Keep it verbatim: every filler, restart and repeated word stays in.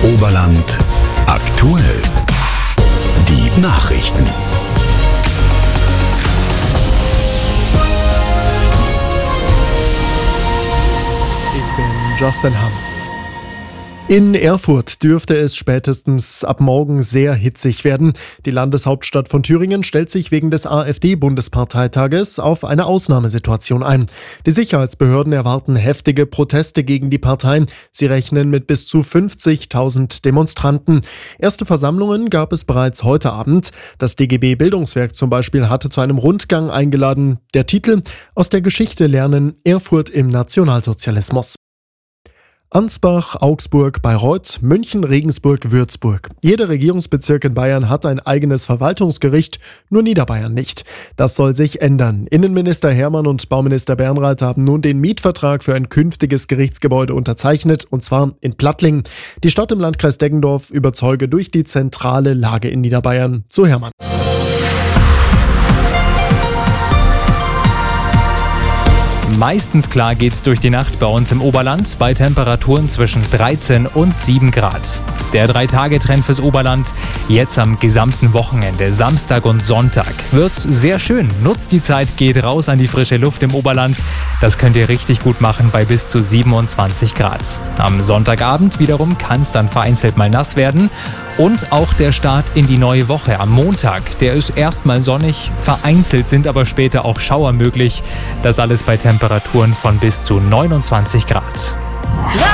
Oberland aktuell. Die Nachrichten. Ich bin Justin Hamm. In Erfurt dürfte es spätestens ab morgen sehr hitzig werden. Die Landeshauptstadt von Thüringen stellt sich wegen des AfD-Bundesparteitages auf eine Ausnahmesituation ein. Die Sicherheitsbehörden erwarten heftige Proteste gegen die Partei. Sie rechnen mit bis zu fünfzigtausend Demonstranten. Erste Versammlungen gab es bereits heute Abend. Das D G B-Bildungswerk zum Beispiel hatte zu einem Rundgang eingeladen. Der Titel: Aus der Geschichte lernen: Erfurt im Nationalsozialismus. Ansbach, Augsburg, Bayreuth, München, Regensburg, Würzburg. Jeder Regierungsbezirk in Bayern hat ein eigenes Verwaltungsgericht, nur Niederbayern nicht. Das soll sich ändern. Innenminister Hermann und Bauminister Bernreith haben nun den Mietvertrag für ein künftiges Gerichtsgebäude unterzeichnet, und zwar in Plattling. Die Stadt im Landkreis Deggendorf überzeuge durch die zentrale Lage in Niederbayern. So Hermann. Meistens klar geht's durch die Nacht bei uns im Oberland bei Temperaturen zwischen dreizehn und sieben Grad. Der Drei-Tage-Trend fürs Oberland jetzt am gesamten Wochenende, Samstag und Sonntag. Wird's sehr schön. Nutzt die Zeit, geht raus an die frische Luft im Oberland. Das könnt ihr richtig gut machen bei bis zu siebenundzwanzig Grad. Am Sonntagabend wiederum kann es dann vereinzelt mal nass werden. Und auch der Start in die neue Woche am Montag, der ist erstmal sonnig, vereinzelt sind aber später auch Schauer möglich. Das alles bei Temperaturen von bis zu neunundzwanzig Grad. Ja!